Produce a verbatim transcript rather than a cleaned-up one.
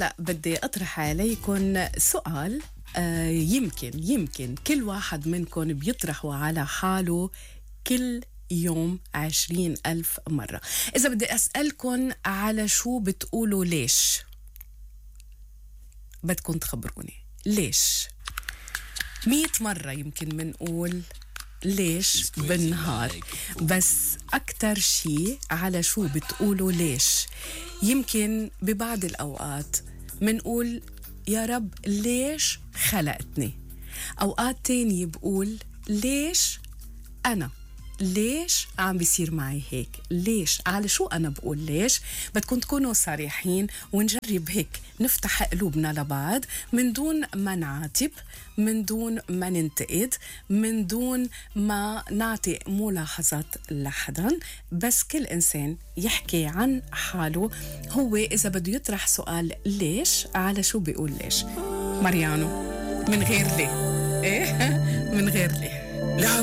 هلأ بدي أطرح عليكم سؤال. آه يمكن يمكن كل واحد منكم بيطرحوا على حاله كل يوم عشرين ألف مرة. إذا بدي أسألكم على شو بتقولوا ليش، بدكم تخبروني ليش. مية مرة يمكن منقول ليش بالنهار، بس أكتر شي على شو بتقولوا ليش. يمكن ببعض الأوقات منقول يا رب ليش خلقتني، أوقات تاني بقول ليش أنا، ليش عم بيصير معي هيك، ليش على شو أنا بقول ليش. بدكم تكونوا صريحين ونجرب هيك نفتح قلوبنا لبعض من دون ما نعاتب، من دون ما ننتقد، من دون ما نعطي ملاحظات لحدا. بس كل إنسان يحكي عن حاله هو إذا بده يطرح سؤال ليش على شو بيقول ليش. ماريانو من غير ليه. إيه من غير ليه.